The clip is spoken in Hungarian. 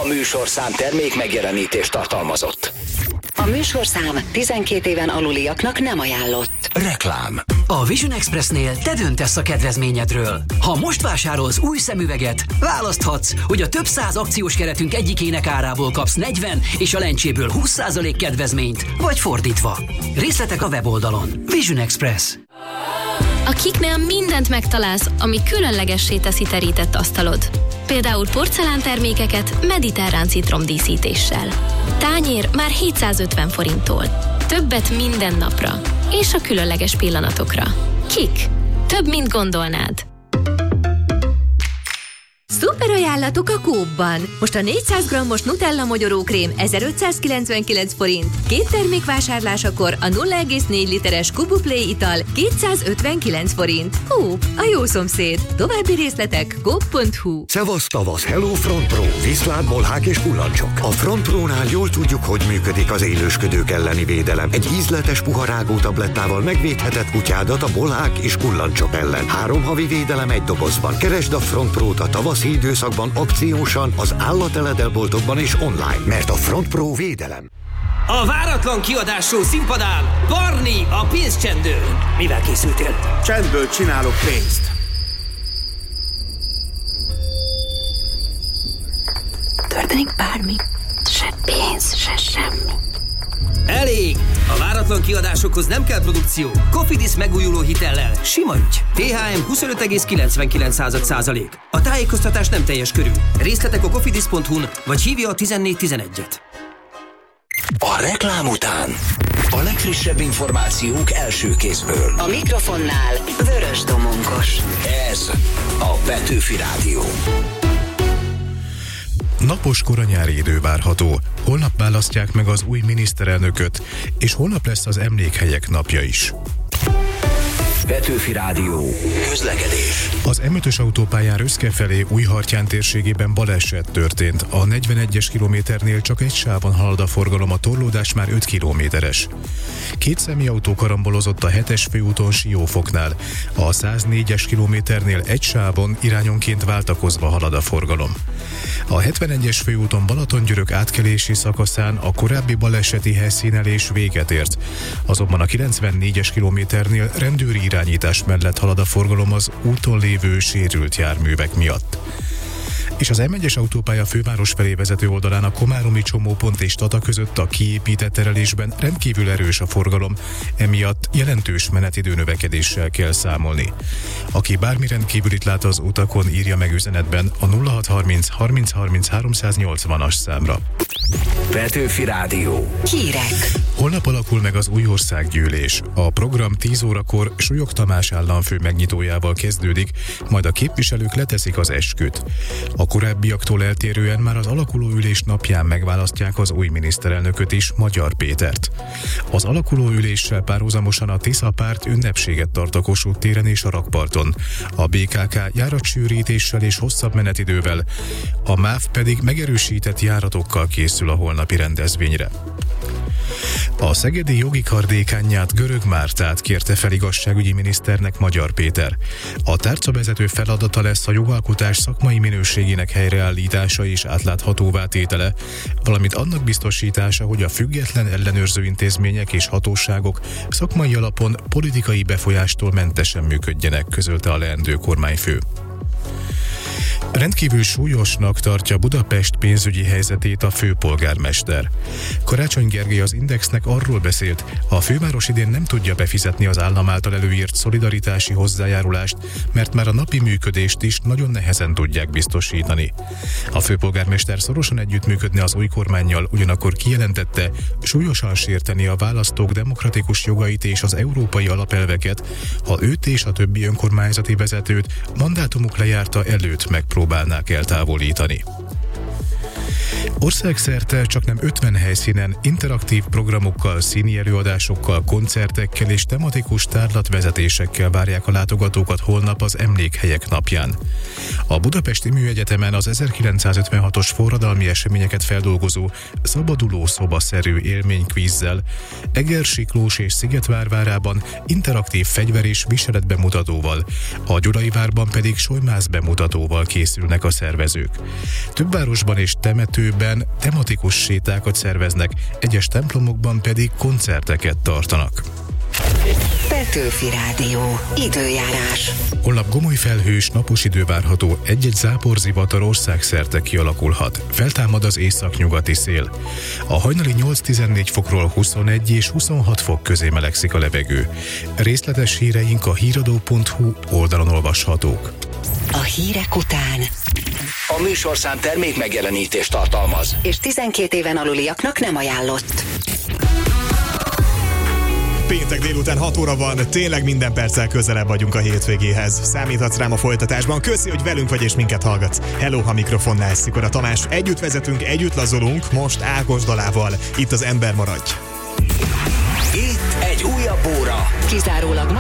A műsorszám termék megjelenítést tartalmazott. A műsorszám 12 éven aluliaknak nem ajánlott. Reklám. A Vision Expressnél te döntesz a kedvezményedről. Ha most vásárolsz új szemüveget, választhatsz, hogy a több száz akciós keretünk egyikének árából kapsz 40 és a lencséből 20% kedvezményt, vagy fordítva. Részletek a weboldalon. Vision Express. A Kiknél mindent megtalálsz, ami különlegessé teszi terített asztalod. Például porcelántermékeket mediterrán citromdíszítéssel. Tányér már 750 forinttól. Többet minden napra. És a különleges pillanatokra. Kik. Több, mint gondolnád. Szuper ajánlatok a Coop-ban. Most a 400 g-os Nutella mogyorókrém 1599 forint. 2 termék vásárlásakor a 0,4 literes Kubu Play ital 259 forint. Coop, a jó szomszéd. További részletek coop.hu. Szevasz tavasz, hello Front Pro, viszlát, bolhák és kullancsok. A Front Pro-nál jól tudjuk, hogy működik az élősködők elleni védelem. Egy ízletes puharágó tablettával megvédheted kutyádat a bolhák és kullancsok ellen. 3 havi védelem egy dobozban. Keresd a Front Pro-t a tavaszi időszakban akciósan az állateledelboltokban és online, mert a Front Pro védelem. A váratlan kiadású színpadán Barni a pénzcsendő. Mivel készültél? Csendből csinálok pénzt. Történik bármi, se pénz, se semmi. Elég! A váratlan kiadásokhoz nem kell produkció. Cofidis megújuló hitellel. Sima ügy. THM 25,99%. A tájékoztatás nem teljes körű. Részletek a cofidis.hu-n, vagy hívja a 1411-et. A reklám után a legfrissebb információk első kézből. A mikrofonnál Vörös Domonkos. Ez a Petőfi Rádió. Napos koranyári idő várható. Holnap választják meg az új miniszterelnököt, és holnap lesz az emlékhelyek napja is. Petőfi Rádió. Közlekedés. Az M5-ös autópályán Röszke felé Újhartyán térségében baleset történt. A 41-es kilométernél csak egy sávon halad a forgalom, a torlódás már 5 kilométeres. 2 személyautó karambolozott a 7-es főúton Siófoknál. A 104-es kilométernél egy sávon irányonként váltakozva halad a forgalom. A 71-es főúton Balatongyörök átkelési szakaszán a korábbi baleseti helyszínelés véget ért. Azonban a 94-es kilométernél rendőri irányítás mellett halad a forgalom az úton lévő sérült járművek miatt. És az M1-es autópálya főváros felé vezető oldalán a komáromi csomópont és Tata között a kiépített terelésben rendkívül erős a forgalom, emiatt jelentős menetidő növekedéssel kell számolni. Aki bármi rendkívülit lát az utakon, írja meg üzenetben a 0630 30 30 380-as számra. Petőfi Rádió. Hírek. Holnap alakul meg az új országgyűlés. A program 10 órakor Súlyog Tamás államfő megnyitójával kezdődik, majd a képviselők leteszik az esküt. A korábbiaktól eltérően már az alakuló ülés napján megválasztják az új miniszterelnököt is, Magyar Pétert. Az alakuló üléssel párhuzamosan a Tisza párt ünnepséget tart a Kossuth téren és a Rakparton. A BKK járatsűrítéssel és hosszabb menetidővel, a MÁV pedig megerősített járatokkal készül a holnapi rendezvényre. A szegedi jogi kar dékánját, Görög Mártát kérte fel igazságügyi miniszternek Magyar Péter. A tárcavezető feladata lesz a jogalkotás szakmai minőségének helyreállítása és átláthatóvá tétele, valamint annak biztosítása, hogy a független ellenőrző intézmények és hatóságok szakmai alapon politikai befolyástól mentesen működjenek, közölte a leendő kormányfő. Rendkívül súlyosnak tartja Budapest pénzügyi helyzetét a főpolgármester. Karácsony Gergely az Indexnek arról beszélt, a főváros idén nem tudja befizetni az állam által előírt szolidaritási hozzájárulást, mert már a napi működést is nagyon nehezen tudják biztosítani. A főpolgármester szorosan együttműködne az új kormánnyal, ugyanakkor kijelentette, súlyosan sérteni a választók demokratikus jogait és az európai alapelveket, ha őt és a többi önkormányzati vezetőt mandátumuk lejárta előtt megpróbálnák eltávolítani. Országszerte csaknem 50 helyszínen interaktív programokkal, színi előadásokkal, koncertekkel és tematikus tárlatvezetésekkel várják a látogatókat holnap az Emlékhelyek napján. A Budapesti Műegyetemen az 1956-os forradalmi eseményeket feldolgozó szabaduló szobaszerű élménykvízzel, Egersiklós és Szigetvár várában interaktív fegyver- és viseletbemutatóval, a Gyulai várban pedig solymász bemutatóval készülnek a szervezők. Több városban és temető temetőben tematikus sétákat szerveznek, egyes templomokban pedig koncerteket tartanak. Petőfi Rádió. Időjárás. Holnap gomoly felhős, napos idő várható, egy-egy záporzivatar országszerte kialakulhat. Feltámad az északnyugati szél. A hajnali 8-14 fokról 21 és 26 fok közé melegszik a levegő. Részletes híreink a híradó.hu oldalon olvashatók. A hírek után A műsorszám termék megjelenítést tartalmaz, és 12 éven aluliaknak nem ajánlott. Péntek délután 6 óra van, tényleg minden perccel közelebb vagyunk a hétvégéhez. Számíthatsz rám a folytatásban, köszi, hogy velünk vagy és minket hallgatsz. Hello, ha mikrofonnál Szikora Tamás. Együtt vezetünk, együtt lazolunk, most Ákos dalával. Itt az Ember maradj. itt egy újabb óra. Kizárólag